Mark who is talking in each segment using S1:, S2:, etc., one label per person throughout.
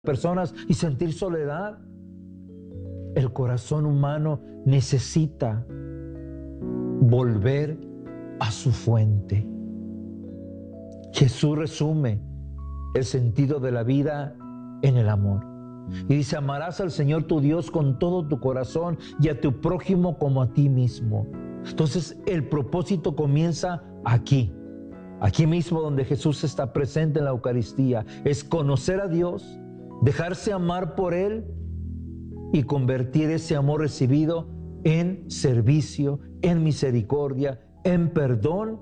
S1: personas y sentir soledad. El corazón humano necesita volver a su fuente. Jesús resume el sentido de la vida en el amor. Y dice: amarás al Señor tu Dios con todo tu corazón y a tu prójimo como a ti mismo. Entonces el propósito comienza aquí mismo donde Jesús está presente en la Eucaristía. Es conocer a Dios, dejarse amar por Él y convertir ese amor recibido en servicio, en misericordia, en perdón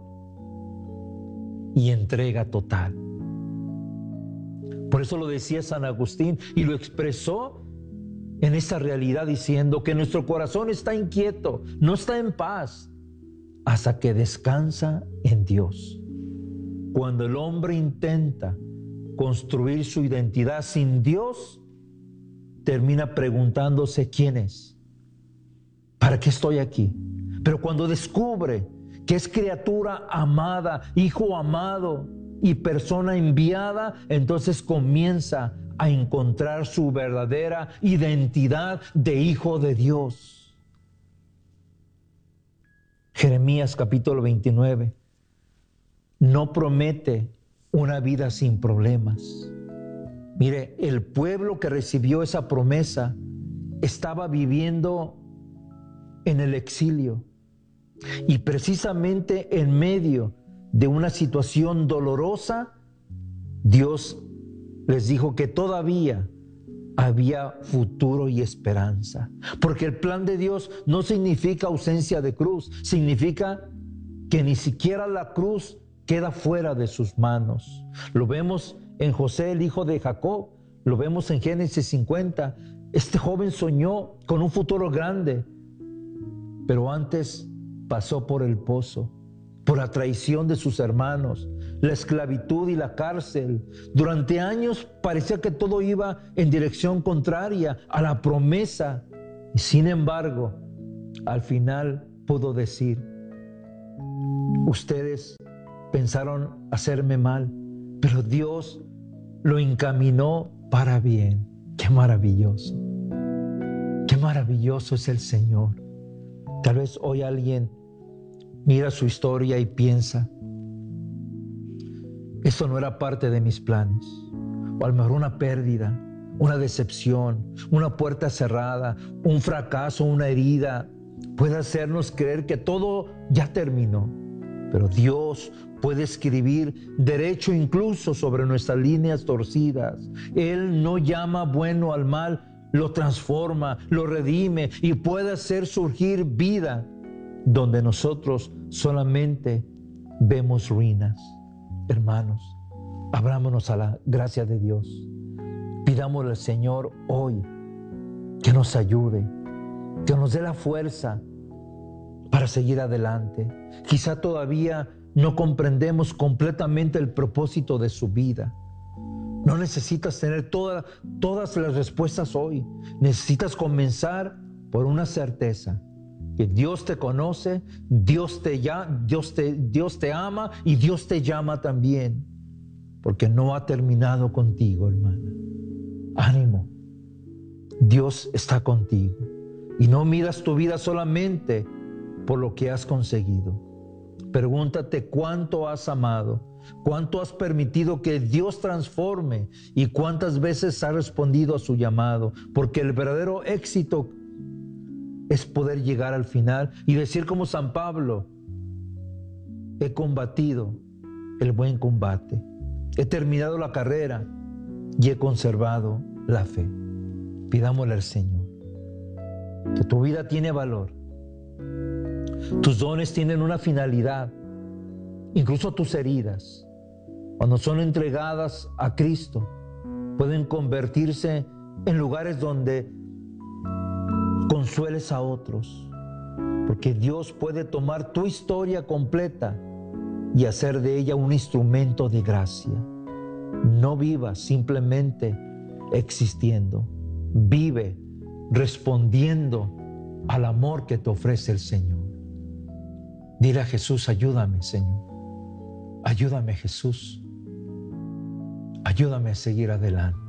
S1: y entrega total. Por eso lo decía San Agustín y lo expresó en esa realidad diciendo que nuestro corazón está inquieto, no está en paz, hasta que descansa en Dios. Cuando el hombre intenta construir su identidad sin Dios, termina preguntándose quién es, para qué estoy aquí. Pero cuando descubre que es criatura amada, hijo amado y persona enviada, entonces comienza a encontrar su verdadera identidad de hijo de Dios. Jeremías capítulo 29 no promete una vida sin problemas. Mire, el pueblo que recibió esa promesa estaba viviendo en el exilio y precisamente en medio de una situación dolorosa, Dios les dijo que todavía había futuro y esperanza, porque el plan de Dios no significa ausencia de cruz, significa que ni siquiera la cruz queda fuera de sus manos. Lo vemos en José, el hijo de Jacob, lo vemos en Génesis 50. Este joven soñó con un futuro grande, pero antes pasó por el pozo, por la traición de sus hermanos, la esclavitud y la cárcel. Durante años parecía que todo iba en dirección contraria a la promesa. Y sin embargo, al final pudo decir: ustedes pensaron hacerme mal, pero Dios lo encaminó para bien. ¡Qué maravilloso! ¡Qué maravilloso es el Señor! Tal vez hoy alguien mira su historia y piensa: eso no era parte de mis planes. O a lo mejor una pérdida, una decepción, una puerta cerrada, un fracaso, una herida puede hacernos creer que todo ya terminó. Pero Dios puede escribir derecho incluso sobre nuestras líneas torcidas. Él no llama bueno al mal, lo transforma, lo redime y puede hacer surgir vida donde nosotros solamente vemos ruinas. Hermanos, abrámonos a la gracia de Dios. Pidámosle al Señor hoy que nos ayude, que nos dé la fuerza para seguir adelante. Quizá todavía no comprendemos completamente el propósito de su vida. No necesitas tener todas las respuestas hoy. Necesitas comenzar por una certeza: que Dios te conoce, Dios te ama y Dios te llama también, porque no ha terminado contigo, hermana. Ánimo, Dios está contigo y no miras tu vida solamente por lo que has conseguido. Pregúntate cuánto has amado, cuánto has permitido que Dios transforme y cuántas veces has respondido a su llamado, porque el verdadero éxito es poder llegar al final y decir como San Pablo: he combatido el buen combate, he terminado la carrera y he conservado la fe. Pidámosle al Señor que tu vida tiene valor, tus dones tienen una finalidad, incluso tus heridas, cuando son entregadas a Cristo, pueden convertirse en lugares donde consueles a otros, porque Dios puede tomar tu historia completa y hacer de ella un instrumento de gracia. No vivas simplemente existiendo, vive respondiendo al amor que te ofrece el Señor. Dile a Jesús: ayúdame, Señor, ayúdame, Jesús, ayúdame a seguir adelante.